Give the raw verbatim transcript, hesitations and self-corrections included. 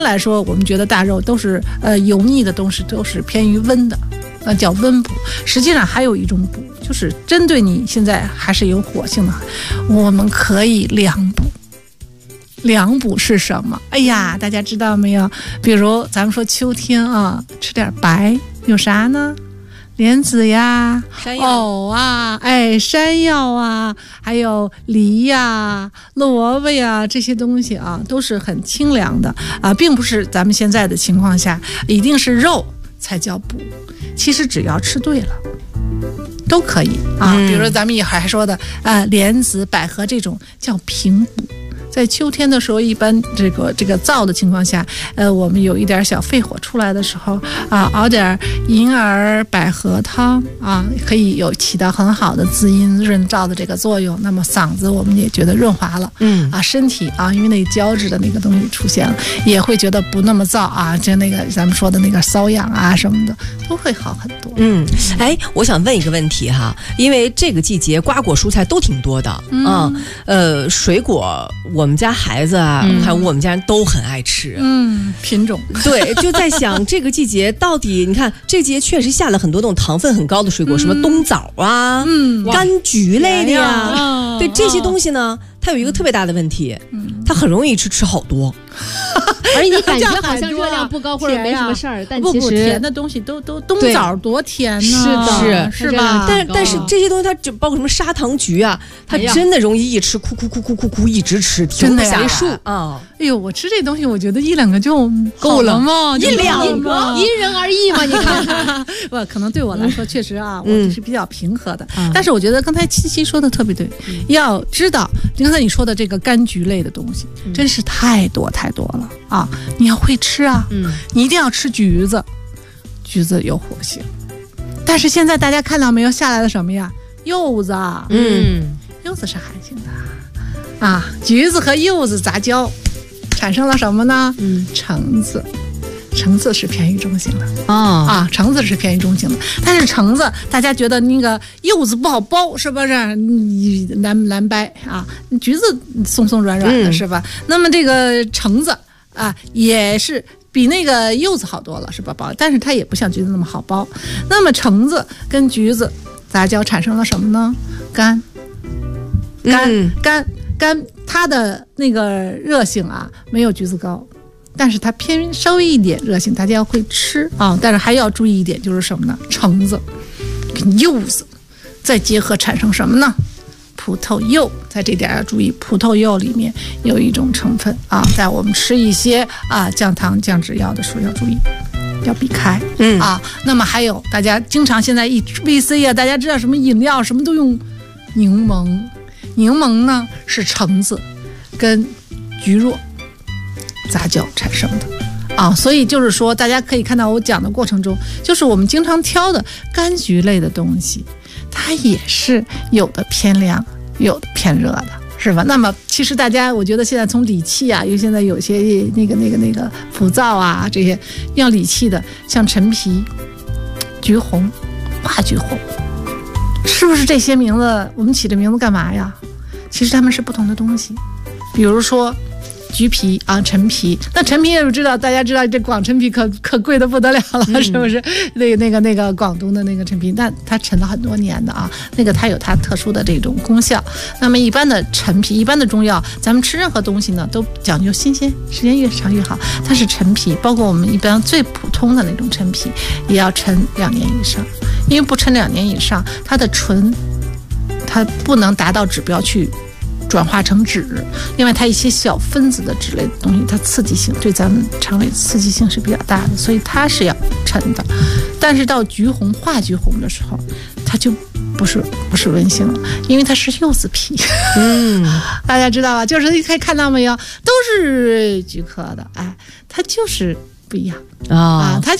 来说，我们觉得大肉都是呃油腻的东西，都是偏于温的，那叫温补。实际上还有一种补，就是针对你现在还是有火性的，我们可以凉补。凉补是什么？哎呀，大家知道没有？比如咱们说秋天啊，吃点白，有啥呢？莲子呀，藕啊，哎，山药啊，还有梨呀、萝卜呀，这些东西啊，都是很清凉的啊，并不是咱们现在的情况下一定是肉才叫补，其实只要吃对了。都可以啊，比如说咱们一会儿还说的啊，莲子、百合这种叫平补。在秋天的时候，一般这个这个燥的情况下，呃，我们有一点小肺火出来的时候啊，熬点银耳百合汤啊，可以有起到很好的滋阴润燥的这个作用。那么嗓子我们也觉得润滑了，嗯啊，身体啊，因为那胶质的那个东西出现了，也会觉得不那么燥啊，就那个咱们说的那个瘙痒啊什么的都会好很多。 嗯，哎，我想问一个问题哈，因为这个季节瓜果蔬菜都挺多的，嗯，啊呃，水果我。我们家孩子啊，还有我们家人都很爱吃， 嗯，品种对，就在想这个季节到底，你看这个季节确实下了很多这种糖分很高的水果，嗯、什么冬枣啊，嗯，柑橘类的呀，哦、对这些东西呢，它有一个特别大的问题，嗯、它很容易吃吃好多。 而且你感觉好像热量不高或者没什么事儿，但其实不不甜的东西都都冬枣多甜呢， 是的， 是是吧？ 但但是这些东西它就包括什么砂糖橘啊，它真的容易一吃哭哭哭哭哭哭一直吃，停不下来啊！哎呦，我吃这东西，我觉得一两个就够了吗？ 一两个， 因人而异嘛，你看， 不，可能对我来说确实啊，我是比较平和的。但是我觉得刚才七七说的特别对，要知道刚才你说的这个柑橘类的东西，真是太多太多了啊！你要会吃啊，嗯，你一定要吃橘子，橘子有活性。但是现在大家看到没有下来的什么呀？柚子，嗯，柚子是寒性的啊，橘子和柚子杂交，产生了什么呢？嗯，橙子，橙子是偏于中性的啊、哦、啊，橙子是偏于中性的。但是橙子，大家觉得那个柚子不好剥，是不是？你难难掰啊，橘子松松软软的，嗯、是吧？那么这个橙子。啊，也是比那个柚子好多了，是吧？包，但是它也不像橘子那么好剥。那么橙子跟橘子杂交产生了什么呢？柑，柑，嗯、柑，柑，它的那个热性啊，没有橘子高，但是它偏稍微一点热性，大家要会吃啊。但是还要注意一点，就是什么呢？橙子跟柚子再结合产生什么呢？葡萄柚，在这点要注意，葡萄柚里面有一种成分啊，在我们吃一些啊降糖降脂药的时候要注意，要避开，嗯啊。那么还有大家经常现在一 V C 啊，大家知道什么饮料什么都用柠檬，柠檬呢是橙子跟橘蒻杂交产生的啊，所以就是说大家可以看到我讲的过程中，就是我们经常挑的柑橘类的东西。它也是有的偏凉，有的偏热的，是吧？那么其实大家，我觉得现在从理气啊，因为现在有些那个那个那个浮躁啊，这些要理气的，像陈皮、橘红、化橘红，是不是这些名字我们起这名字干嘛呀？其实它们是不同的东西，比如说。橘皮啊，陈皮，那陈皮也知道，大家知道这广陈皮可可贵的不得了了，嗯、是不是？那个那个那个广东的那个陈皮，那它陈了很多年的啊，那个它有它特殊的这种功效。那么一般的陈皮，一般的中药，咱们吃任何东西呢，都讲究新鲜，时间越长越好。它是陈皮，包括我们一般最普通的那种陈皮，也要陈两年以上，因为不陈两年以上，它的醇它不能达到指标去。转化成脂，另外它一些小分子的脂类的东西，它刺激性对咱们肠胃刺激性是比较大的，所以它是要陈的。但是到橘红、化橘红的时候，它就不是不是温性了，因为它是柚子皮。嗯，大家知道吧？就是你可以看到没有，都是菊科的，哎，它就是不一样、哦、啊，它就